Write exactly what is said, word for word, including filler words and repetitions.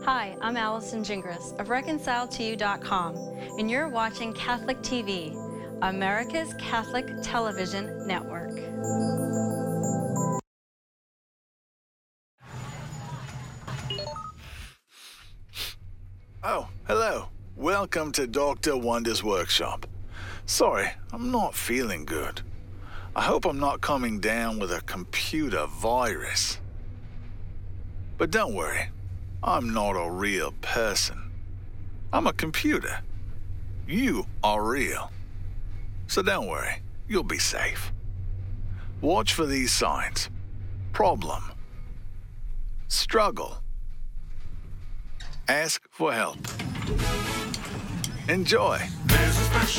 Hi, I'm Allison Gingras of reconcile to you dot com, and you're watching Catholic T V, America's Catholic Television Network. Oh, hello. Welcome to Doctor Wonder's workshop. Sorry, I'm not feeling good. I hope I'm not coming down with a computer virus. But don't worry, I'm not a real person. I'm a computer. You are real. So don't worry, you'll be safe. Watch for these signs. Problem. Struggle. Ask for help. Enjoy.